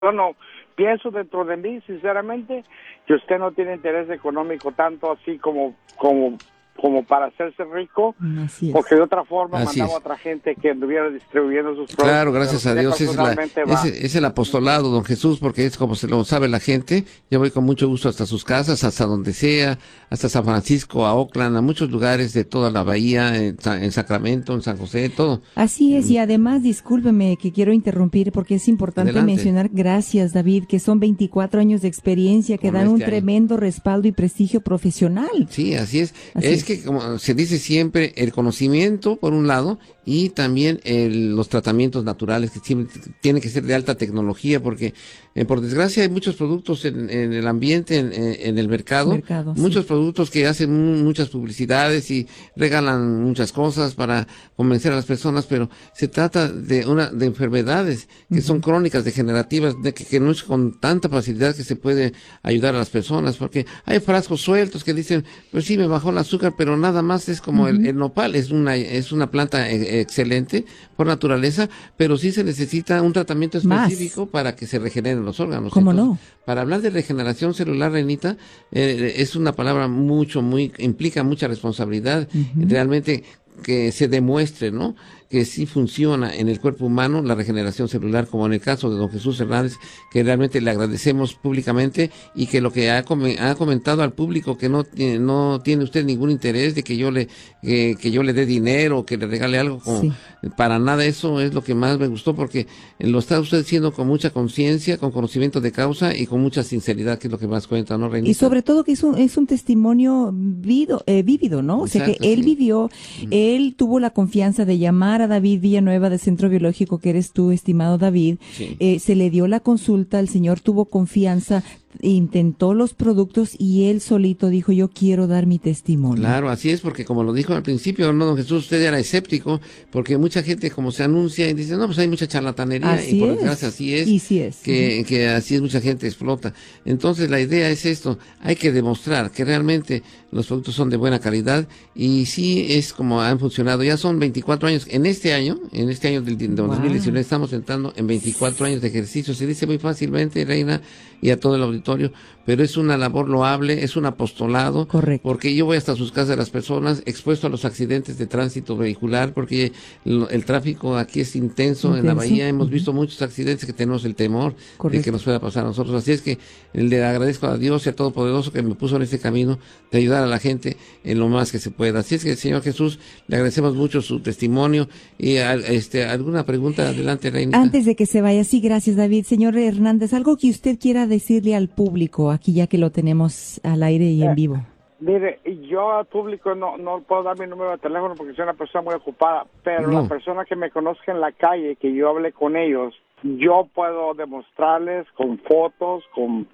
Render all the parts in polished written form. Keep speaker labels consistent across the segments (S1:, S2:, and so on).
S1: Yo no pienso dentro de mí, sinceramente, que usted no tiene interés económico tanto así como para hacerse rico, porque de otra forma mandaba a otra gente que anduviera distribuyendo sus productos.
S2: Claro, gracias a Dios, es el apostolado, don Jesús, porque es como se lo sabe la gente. Yo voy con mucho gusto hasta sus casas, hasta donde sea, hasta San Francisco, a Oakland, a muchos lugares de toda la bahía, en Sacramento, en San José, todo.
S3: Así es, y además, discúlpeme que quiero interrumpir porque es importante mencionar, gracias David, que son 24 años de experiencia que dan un tremendo respaldo y prestigio profesional.
S2: Sí, así es. Es que, como se dice siempre, el conocimiento, por un lado, y también los tratamientos naturales, que siempre tienen que ser de alta tecnología, porque por desgracia hay muchos productos en el ambiente, en el mercado, muchos productos que hacen muchas publicidades y regalan muchas cosas para convencer a las personas, pero se trata de enfermedades que son crónicas, degenerativas, que no es con tanta facilidad que se puede ayudar a las personas, porque hay frascos sueltos que dicen, pues sí, me bajó el azúcar, pero nada más es como el nopal, es una planta excelente por naturaleza, pero sí se necesita un tratamiento específico para que se regeneren los órganos.
S3: ¿Cómo
S2: Entonces,
S3: no?
S2: Para hablar de regeneración celular, Reinita, es una palabra implica mucha responsabilidad, realmente que se demuestre, ¿no?, que sí funciona en el cuerpo humano la regeneración celular, como en el caso de don Jesús Hernández, que realmente le agradecemos públicamente, y que lo que ha comentado al público, que no tiene usted ningún interés de que yo le dé dinero o que le regale algo, para nada. Eso es lo que más me gustó, porque lo está usted haciendo con mucha conciencia, con conocimiento de causa y con mucha sinceridad, que es lo que más cuenta, ¿no, Reinita?
S3: Y sobre todo que es un testimonio vívido, ¿no? O sea, que él vivió, él tuvo la confianza de llamar a David Villanueva de Centro Biológico, que eres tú, estimado David, se le dio la consulta, el señor tuvo confianza, intentó los productos y él solito dijo, yo quiero dar mi testimonio.
S2: Claro, así es, porque como lo dijo al principio, no, don Jesús, usted era escéptico, porque mucha gente como se anuncia y dice, no, pues hay mucha charlatanería,
S3: así
S2: y por
S3: es.
S2: desgracia así es,
S3: y sí es.
S2: Que así es, mucha gente explota. Entonces la idea es esto, hay que demostrar que realmente los productos son de buena calidad, y sí es como han funcionado. Ya son 24 años, en este año del 2019 estamos entrando en 24 años de ejercicio. Se dice muy fácilmente, Reina, y a todo el auditorio, pero es una labor loable, es un apostolado.
S3: Correcto.
S2: Porque yo voy hasta sus casas de las personas, expuesto a los accidentes de tránsito vehicular, porque el tráfico aquí es intenso. En la bahía hemos visto muchos accidentes que tenemos el temor de que nos pueda pasar a nosotros. Así es que le agradezco a Dios y a Todopoderoso que me puso en este camino de ayudar a la gente en lo más que se pueda. Así es que, Señor Jesús, le agradecemos mucho su testimonio. Y ¿alguna pregunta? Adelante, Reina.
S3: Antes de que se vaya, sí, gracias, David. Señor Hernández, algo que usted quiera decirle al público, aquí ya que lo tenemos al aire y en vivo.
S1: Mire, yo al público no puedo dar mi número de teléfono porque soy una persona muy ocupada, pero la persona que me conozca en la calle, que yo hable con ellos, yo puedo demostrarles con fotos,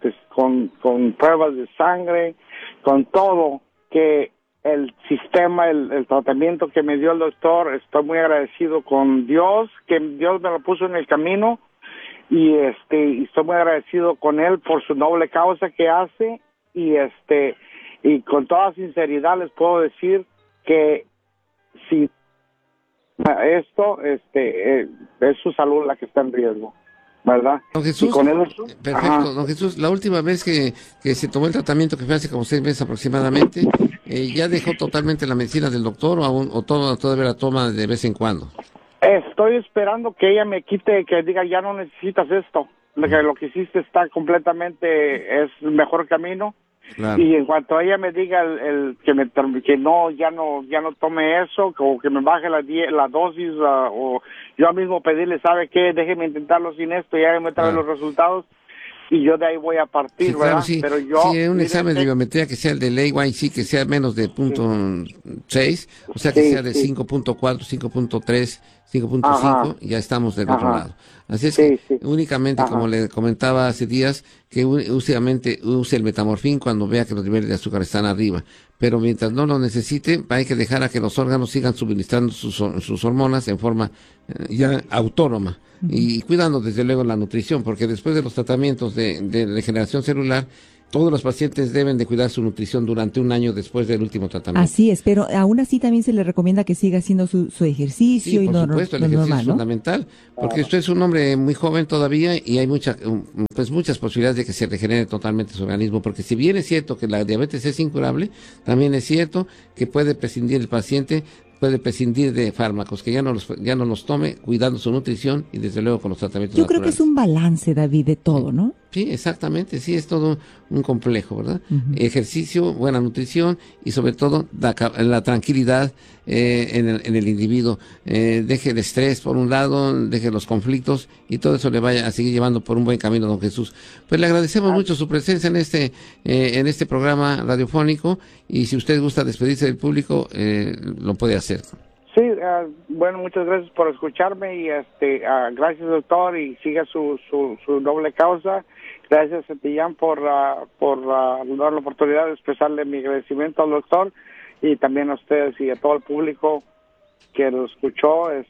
S1: con pruebas de sangre, con todo, que el sistema, el tratamiento que me dio el doctor, estoy muy agradecido con Dios, que Dios me lo puso en el camino, y estoy muy agradecido con él por su noble causa que hace, y con toda sinceridad les puedo decir que si esto es su salud la que está en riesgo, ¿verdad?
S2: Don Jesús,
S1: y con él,
S2: perfecto. Don Jesús, la última vez que se tomó el tratamiento, que fue hace como 6 meses aproximadamente, ¿ya dejó totalmente la medicina del doctor o todavía la toma de vez en cuando?
S1: Estoy esperando que ella me quite, que diga, ya no necesitas esto, que lo que hiciste está completamente, es el mejor camino. Claro. Y en cuanto ella me diga que no, ya no tome eso, o que me baje la dosis, o yo mismo pedirle, ¿sabe qué? Déjeme intentarlo sin esto, y ya me trae los resultados, y yo de ahí voy a partir,
S2: sí,
S1: ¿verdad?
S2: Claro, sí.
S1: Pero yo...
S2: Sí, un examen de biometría que sea el de AYC, que sea menos de .6, o sea que sea de 5.4, 5.3, 5.5, ya estamos del otro lado. Así es que únicamente, como le comentaba hace días, que únicamente use el metamorfín cuando vea que los niveles de azúcar están arriba. Pero mientras no lo necesite, hay que dejar a que los órganos sigan suministrando sus hormonas en forma ya autónoma. Y cuidando desde luego la nutrición, porque después de los tratamientos de regeneración celular, todos los pacientes deben de cuidar su nutrición durante un año después del último tratamiento.
S3: Así es, pero aún así también se le recomienda que siga haciendo su ejercicio.
S2: Sí,
S3: y
S2: por supuesto, el ejercicio
S3: normal,
S2: es
S3: ¿no?
S2: fundamental, porque usted es un hombre muy joven todavía y hay muchas posibilidades de que se regenere totalmente su organismo, porque si bien es cierto que la diabetes es incurable, también es cierto que puede prescindir el paciente de fármacos, que ya no los tome, cuidando su nutrición y desde luego con los tratamientos
S3: Yo
S2: naturales.
S3: creo que es un balance, David, de todo, ¿no?
S2: Sí, exactamente, sí, es todo un complejo, ¿verdad?
S3: Uh-huh.
S2: Ejercicio, buena nutrición y sobre todo la tranquilidad en el individuo. Deje el estrés por un lado, deje los conflictos y todo eso le vaya a seguir llevando por un buen camino, don Jesús. Pues le agradecemos mucho su presencia en este programa radiofónico, y si usted gusta despedirse del público, lo puede hacer.
S1: Sí, bueno, muchas gracias por escucharme y gracias, doctor, y siga su noble causa. Gracias, Santillán, por dar la oportunidad de expresarle mi agradecimiento al doctor y también a ustedes y a todo el público que lo escuchó. Es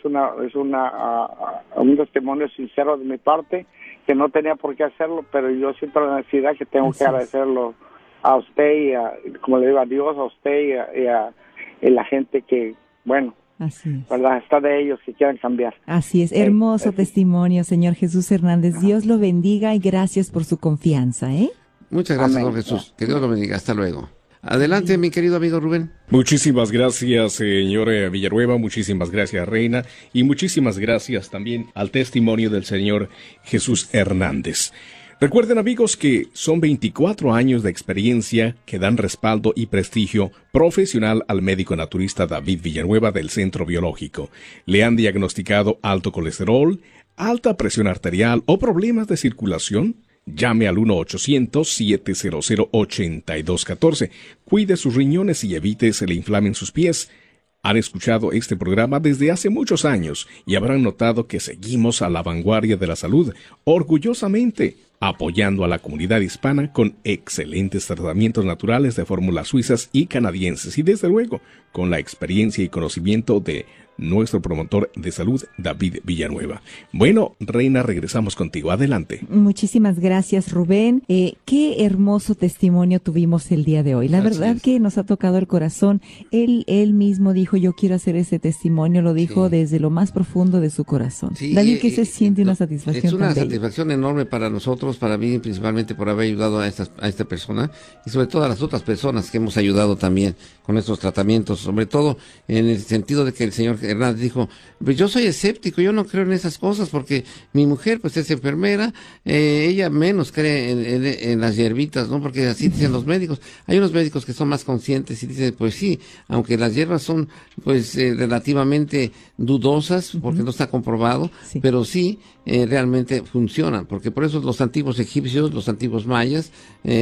S1: un testimonio sincero de mi parte, que no tenía por qué hacerlo, pero yo siento la necesidad que tengo que agradecerlo a usted y como le digo, a Dios, a usted y a la gente que, bueno,
S3: así es,
S1: ¿verdad? Está de ellos que quieran cambiar.
S3: Así es, hermoso testimonio, señor Jesús Hernández. Dios lo bendiga y gracias por su confianza, ¿eh?
S2: Muchas gracias,
S1: Amén.
S2: don Jesús. Que Dios lo bendiga. Hasta luego. Adelante, mi querido amigo Rubén.
S4: Muchísimas gracias, señor Villanueva, muchísimas gracias, Reina, y muchísimas gracias también al testimonio del señor Jesús Hernández. Recuerden, amigos, que son 24 años de experiencia que dan respaldo y prestigio profesional al médico naturista David Villanueva del Centro Biológico. Le han diagnosticado alto colesterol, alta presión arterial o problemas de circulación. Llame al 1-800-700-8214. Cuide sus riñones y evite que se le inflamen sus pies. Han escuchado este programa desde hace muchos años y habrán notado que seguimos a la vanguardia de la salud, orgullosamente apoyando a la comunidad hispana con excelentes tratamientos naturales de fórmulas suizas y canadienses, y desde luego con la experiencia y conocimiento de nuestro promotor de salud, David Villanueva. Bueno, Reina, regresamos contigo. Adelante.
S3: Muchísimas gracias, Rubén. Qué hermoso testimonio tuvimos el día de hoy. La verdad que nos ha tocado el corazón. Él mismo dijo, yo quiero hacer ese testimonio, lo dijo desde lo más profundo de su corazón.
S2: Sí,
S3: David, que se siente una satisfacción.
S2: Es una satisfacción enorme para nosotros, para mí principalmente, por haber ayudado a esta persona y sobre todo a las otras personas que hemos ayudado también con estos tratamientos, sobre todo en el sentido de que el señor Hernández dijo, pues yo soy escéptico, yo no creo en esas cosas porque mi mujer pues es enfermera, ella menos cree en las hierbitas, ¿no? Porque así dicen los médicos. Hay unos médicos que son más conscientes y dicen, pues sí, aunque las hierbas son pues relativamente dudosas porque no está comprobado, pero sí realmente funcionan, porque por eso los antiguos egipcios, los antiguos mayas,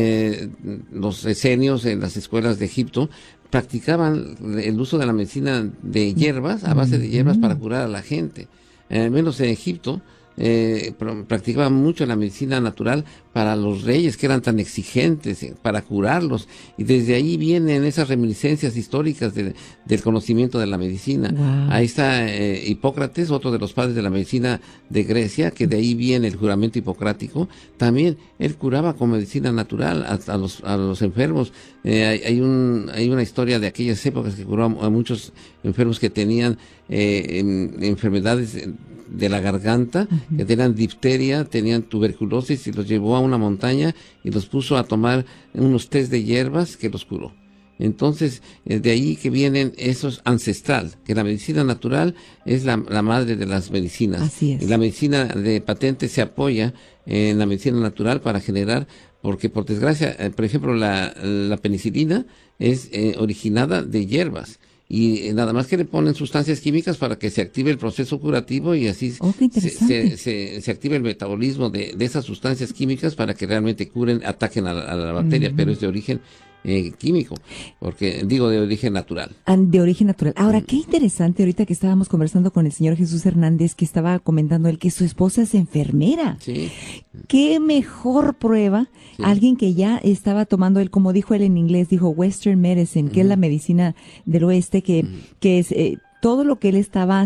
S2: los esenios en las escuelas de Egipto practicaban el uso de la medicina de hierbas, a base de hierbas para curar a la gente. Al menos en Egipto practicaban mucho la medicina natural para los reyes que eran tan exigentes para curarlos, y desde ahí vienen esas reminiscencias históricas del conocimiento de la medicina.
S3: Wow.
S2: Ahí está Hipócrates, otro de los padres de la medicina de Grecia, que de ahí viene el juramento hipocrático. También él curaba con medicina natural a los enfermos. Hay una historia de aquellas épocas que curó a muchos enfermos que tenían enfermedades de la garganta, que tenían difteria, tenían tuberculosis, y los llevó a una montaña y los puso a tomar unos tés de hierbas que los curó. Entonces, de ahí que vienen esos ancestral, que la medicina natural es la madre de las medicinas.
S3: Así es.
S2: Y la medicina de patente se apoya en la medicina natural para generar, porque por desgracia, por ejemplo, la penicilina es originada de hierbas. Y nada más que le ponen sustancias químicas para que se active el proceso curativo y así se active el metabolismo de esas sustancias químicas para que realmente ataquen a la bacteria, pero es de origen químico, porque digo de origen natural.
S3: De origen natural. Ahora, qué interesante, ahorita que estábamos conversando con el señor Jesús Hernández, que estaba comentando él que su esposa es enfermera.
S2: Sí.
S3: Qué mejor prueba, alguien que ya estaba tomando, él, como dijo él en inglés, dijo Western Medicine, que es la medicina del oeste, que es todo lo que él estaba,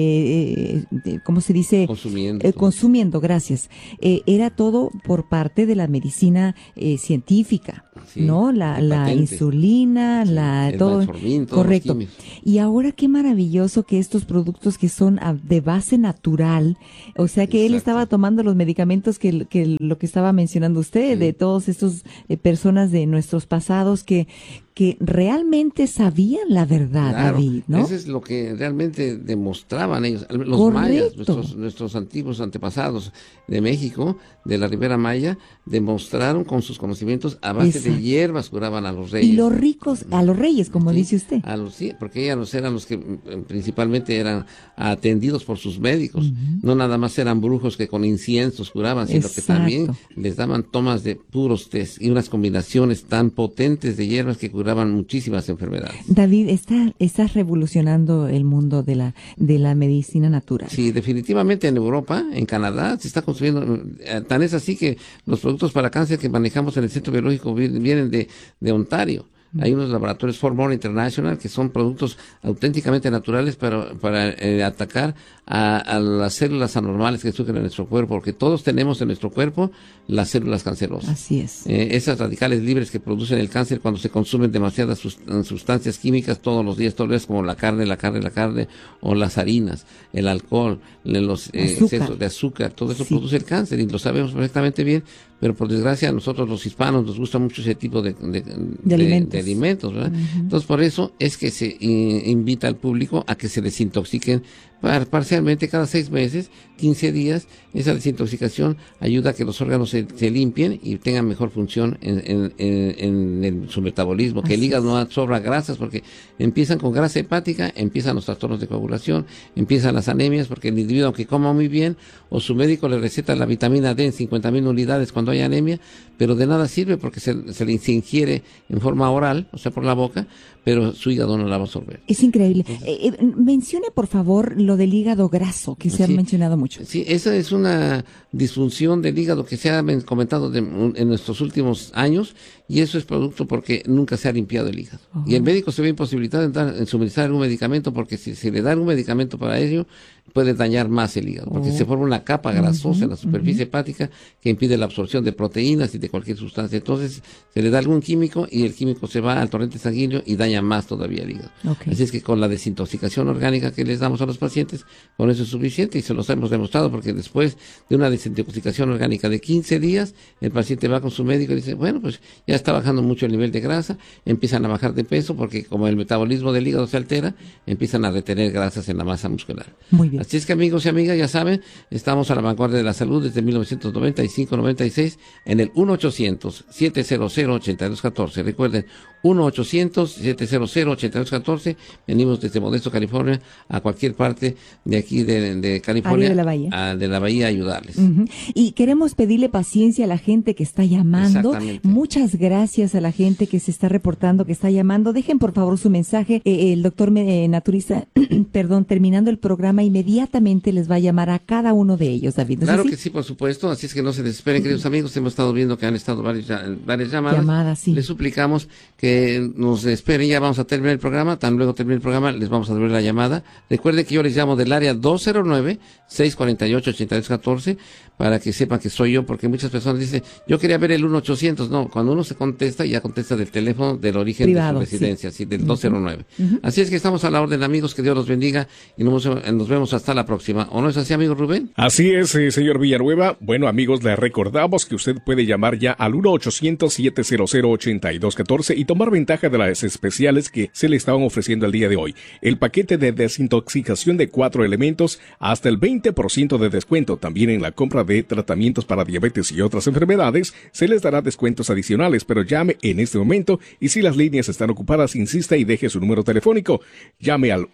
S3: ¿cómo se dice? Consumiendo, gracias. Era todo por parte de la medicina científica, sí, ¿no? La insulina, sí, todo. Correcto. Y ahora qué maravilloso que estos productos que son de base natural, o sea que él estaba tomando los medicamentos que lo que estaba mencionando usted, sí, de todos estos personas de nuestros pasados que realmente sabían la verdad, claro, David, ¿no?
S2: Eso es lo que realmente demostraban ellos, los mayas, nuestros antiguos antepasados de México, de la Ribera Maya, demostraron con sus conocimientos a base de hierbas curaban a los reyes.
S3: Y los ricos, a los reyes, como dice usted.
S2: Sí, porque ellos eran los que principalmente eran atendidos por sus médicos, no nada más eran brujos que con inciensos curaban, sino que también les daban tomas de puros tés y unas combinaciones tan potentes de hierbas que curaban muchísimas enfermedades.
S3: David, estás revolucionando el mundo de la medicina natural.
S2: Sí, definitivamente en Europa, en Canadá, se está construyendo, tan es así que los productos para cáncer que manejamos en el Centro Biológico vienen de Ontario. Hay unos laboratorios Formol International que son productos auténticamente naturales para atacar a las células anormales que surgen en nuestro cuerpo, porque todos tenemos en nuestro cuerpo las células cancerosas.
S3: Así es.
S2: Esas radicales libres que producen el cáncer cuando se consumen demasiadas sustancias químicas todos los días, como la carne, o las harinas, el alcohol, los excesos de azúcar, todo eso produce el cáncer y lo sabemos perfectamente bien, pero por desgracia a nosotros los hispanos nos gusta mucho ese tipo de alimentos, ¿verdad? Entonces por eso es que se invita al público a que se desintoxiquen parcialmente cada 6 meses, 15 días. Esa desintoxicación ayuda a que los órganos se limpien y tengan mejor función en su metabolismo, que el hígado no absorba grasas, porque empiezan con grasa hepática, empiezan los trastornos de coagulación, empiezan las anemias, porque el individuo, aunque coma muy bien, o su médico le receta la vitamina D en 50,000 unidades cuando hay anemia, pero de nada sirve porque se le ingiere en forma oral, o sea, por la boca, pero su hígado no la va a absorber.
S3: Es increíble. Mencione, por favor, lo del hígado graso, que se ha mencionado mucho.
S2: Sí, esa es una disfunción del hígado que se ha comentado en nuestros últimos años, y eso es producto porque nunca se ha limpiado el hígado. Y el médico se ve imposibilitado en suministrar algún medicamento, porque si le da algún medicamento para ello, puede dañar más el hígado, porque se forma una capa grasosa en la superficie hepática que impide la absorción de proteínas y de cualquier sustancia. Entonces se le da algún químico y el químico se va al torrente sanguíneo y daña más todavía el hígado. Así es que con la desintoxicación orgánica que les damos a los pacientes, con eso es suficiente, y se los hemos demostrado, porque después de una desintoxicación orgánica de 15 días, el paciente va con su médico y dice, bueno, pues ya está bajando mucho el nivel de grasa, empiezan a bajar de peso, porque como el metabolismo del hígado se altera, empiezan a retener grasas en la masa muscular.
S3: Muy bien.
S2: Así es que, amigos y amigas, ya saben, estamos a la vanguardia de la salud desde 1995-96 en el 1-800-700-8214. Recuerden, 1-800-700-8214. Venimos desde Modesto, California, a cualquier parte de aquí de California, de la bahía a ayudarles.
S3: Y queremos pedirle paciencia a la gente que está llamando. Muchas gracias a la gente que se está reportando, que está llamando. Dejen por favor su mensaje. El doctor naturista, terminando el programa, inmediatamente les va a llamar a cada uno de ellos, David.
S2: Claro que sí, por supuesto. Así es que no se desesperen, queridos amigos. Hemos estado viendo que han estado varias llamadas.
S3: Sí.
S2: Les suplicamos que nos esperen. Ya vamos a terminar el programa. Tan luego termine el programa, les vamos a devolver la llamada. Recuerden que yo les llamo del área 209-648-8214 para que sepan que soy yo, porque muchas personas dicen, yo quería ver el 1-800. No, cuando uno se contesta, ya contesta del teléfono del origen privado, de su residencia, sí, del 209. Así es que estamos a la orden, amigos. Que Dios los bendiga y nos vemos hasta la próxima. ¿O no es así, amigo Rubén?
S4: Así es, señor Villanueva. Bueno, amigos, les recordamos que usted puede llamar ya al 1-800-700-8214 y tomar ventaja de las especiales que se le estaban ofreciendo el día de hoy. El paquete de desintoxicación de 4 elementos, hasta el 20% de descuento. También en la compra de tratamientos para diabetes y otras enfermedades, se les dará descuentos adicionales, pero llame en este momento, y si las líneas están ocupadas, insista y deje su número telefónico. Llame al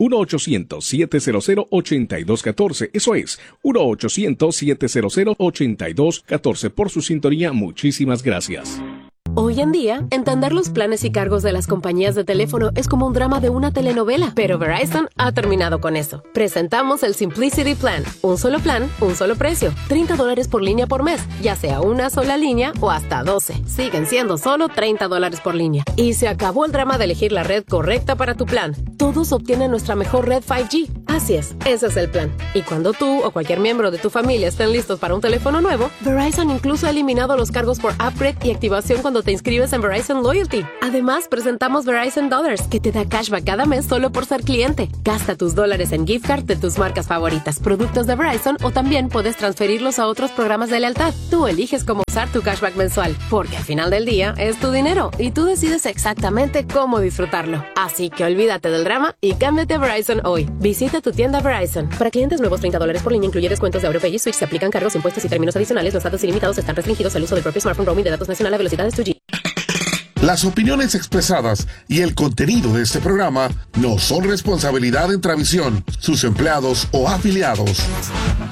S4: 1-800-700-8214. Eso es, 1-800-700-8214. Por su sintonía, muchísimas gracias.
S5: Hoy en día, entender los planes y cargos de las compañías de teléfono es como un drama de una telenovela, pero Verizon ha terminado con eso. Presentamos el Simplicity Plan. Un solo plan, un solo precio. $30 por línea por mes, ya sea una sola línea o hasta 12. Siguen siendo solo $30 por línea. Y se acabó el drama de elegir la red correcta para tu plan. Todos obtienen nuestra mejor red 5G. Así es, ese es el plan. Y cuando tú o cualquier miembro de tu familia estén listos para un teléfono nuevo, Verizon incluso ha eliminado los cargos por upgrade y activación cuando te inscribes en Verizon Loyalty. Además, presentamos Verizon Dollars, que te da cashback cada mes solo por ser cliente. Gasta tus dólares en gift card de tus marcas favoritas, productos de Verizon, o también puedes transferirlos a otros programas de lealtad. Tú eliges cómo usar tu cashback mensual, porque al final del día es tu dinero y tú decides exactamente cómo disfrutarlo. Así que olvídate del drama y cámbiate a Verizon hoy. Visita tu tienda Verizon. Para clientes nuevos, $30 por línea incluye descuentos de AuroPay y Switch. Se aplican cargos, impuestos y términos adicionales. Los datos ilimitados están restringidos al uso del propio smartphone. Roaming de datos nacional a velocidades 2G.
S6: Las opiniones expresadas y el contenido de este programa no son responsabilidad de Intravisión, sus empleados o afiliados.